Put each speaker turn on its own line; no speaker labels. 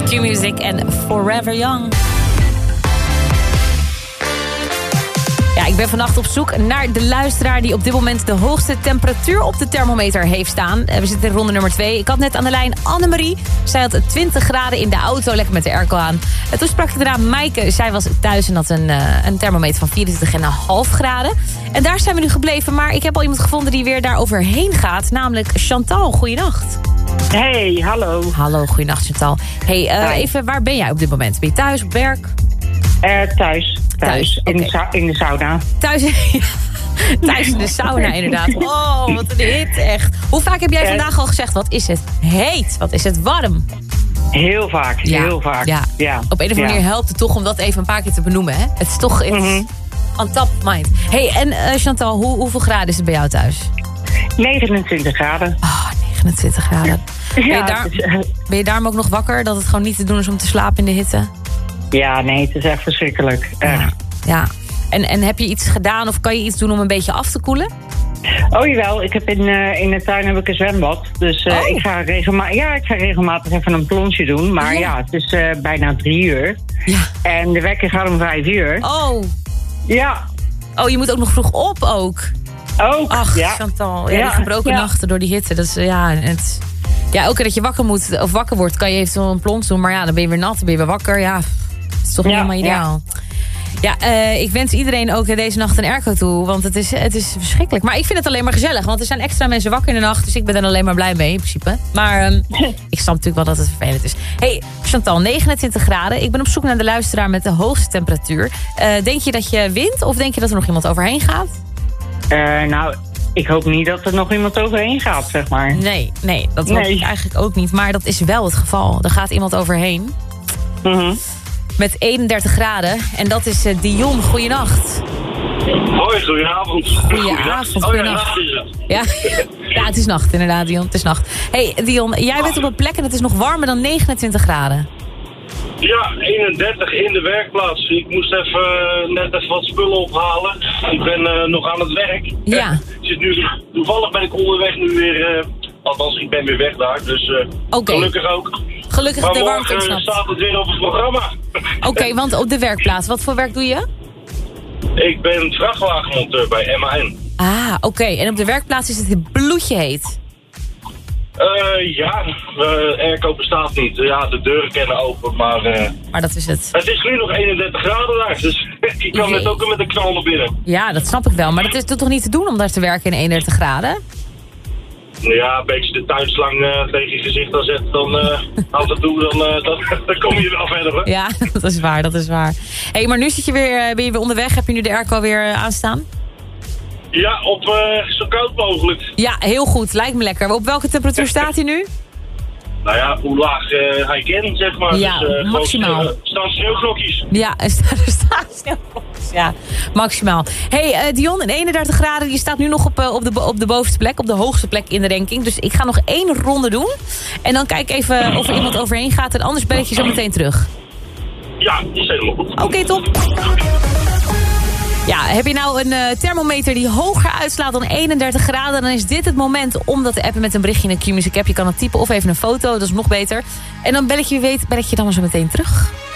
Q-Music en Forever Young. Ja, ik ben vannacht op zoek naar de luisteraar die op dit moment de hoogste temperatuur op de thermometer heeft staan. We zitten in ronde nummer 2. Ik had net aan de lijn Annemarie. Zij had 20 graden in de auto, lekker met de airco aan. En toen sprak ik daarna Maaike. Zij was thuis en had een thermometer van 24,5 graden. En daar zijn we nu gebleven. Maar ik heb al iemand gevonden die weer daar overheen gaat. Namelijk Chantal. Goeienacht.
Hey, hallo.
Hallo, goeienacht Chantal. Hey, even, waar ben jij op dit moment? Ben je thuis, op werk?
Thuis. In de sauna.
Thuis in de sauna, inderdaad. Oh, wat een hit, echt. Hoe vaak heb jij vandaag al gezegd, wat is het heet? Wat is het warm?
Heel vaak, heel vaak.
Ja. Op een of andere manier helpt het toch om dat even een paar keer te benoemen, hè? Het is toch on top of mind. Hey, en Chantal, hoeveel graden is het bij jou thuis?
29 graden.
Oh, 29 graden. Ben je daarom ook nog wakker? Dat het gewoon niet te doen is om te slapen in de hitte?
Ja, nee, het is echt verschrikkelijk.
Ja. En heb je iets gedaan of kan je iets doen om een beetje af te koelen?
Oh jawel, ik heb in de tuin heb ik een zwembad. Dus ik ga regelmatig even een plonsje doen. Maar het is bijna 3 uur. Ja. En de wekker gaat om 5 uur.
Oh.
Ja.
Oh, je moet ook nog vroeg op ook.
Ook,
ach, Chantal. Ja, die gebroken nachten door die hitte. Dat is, elke keer dat je wakker wordt, kan je eventueel een plons doen. Maar ja, dan ben je weer nat, dan ben je weer wakker. Ja, dat is toch niet helemaal ideaal. Ja, ik wens iedereen ook deze nacht een airco toe. Want het is verschrikkelijk. Maar ik vind het alleen maar gezellig. Want er zijn extra mensen wakker in de nacht. Dus ik ben er alleen maar blij mee in principe. Maar ik snap natuurlijk wel dat het vervelend is. Hey, Chantal, 29 graden. Ik ben op zoek naar de luisteraar met de hoogste temperatuur. Denk je dat je wint? Of denk je dat er nog iemand overheen gaat?
Nou, ik hoop niet dat er nog iemand overheen gaat, zeg maar.
Nee, dat hoop ik eigenlijk ook niet. Maar dat is wel het geval. Er gaat iemand overheen. Met 31 graden. En dat is Dion. Goeienacht.
Hoi, goedenavond.
Goedenavond.
Oh ja, nacht is het.
Ja, het is nacht inderdaad, Dion. Het is nacht. Hey, Dion, jij bent op een plek en het is nog warmer dan 29 graden.
Ja, 31 in de werkplaats. Ik moest net even wat spullen ophalen. Ik ben nog aan het werk.
Ja.
Toevallig ben ik onderweg nu weer... althans, ik ben weer weg daar, dus gelukkig ook.
Gelukkig
maar
de warmte
morgen staat het weer op het programma.
Oké, want op de werkplaats, wat voor werk doe je?
Ik ben vrachtwagenmonteur bij MAN.
Ah, oké. En op de werkplaats is het bloedje heet?
Airco bestaat niet. Ja, de deuren kennen open, maar...
maar dat is het.
Het is nu nog 31 graden daar, dus ik kan net ook met een knal naar binnen.
Ja, dat snap ik wel. Maar dat is toch niet te doen om daar te werken in 31 graden?
Ja, een beetje de tuinslang tegen je gezicht aan zetten, dan af en toe, dan kom je wel verder. Hè?
Ja, dat is waar. Hey, maar nu ben je weer onderweg. Heb je nu de airco weer aanstaan?
Ja, op zo koud mogelijk.
Ja, heel goed. Lijkt me lekker. Op welke temperatuur staat hij nu?
Nou ja, hoe laag hij kan, zeg maar.
Ja,
dus,
maximaal.
Er staan sneeuwvlokjes.
Ja, er staan sneeuwvlokjes. Ja, maximaal. Hey, Dion, in 31 graden, je staat nu nog op de bovenste plek, op de hoogste plek in de ranking. Dus ik ga nog 1 ronde doen. En dan kijk even of er iemand overheen gaat. En anders bel ik je zo meteen terug.
Ja, is helemaal goed.
Oké, top. Ja, heb je nou een thermometer die hoger uitslaat dan 31 graden... dan is dit het moment om dat te appen met een berichtje in de Q-Music app. Je kan het typen of even een foto, dat is nog beter. En dan bel ik je dan maar zo meteen terug.